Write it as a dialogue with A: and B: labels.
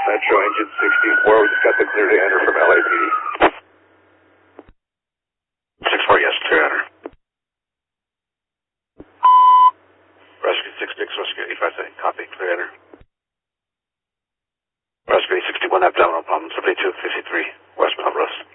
A: Metro Engine 64, we just got the clear to enter from LAPD.
B: 6-4, yes, clear enter. Rescue 66, Rescue 85, copy, clear enter. Rescue 61, abdominal problem, 72, 53, West Melrose.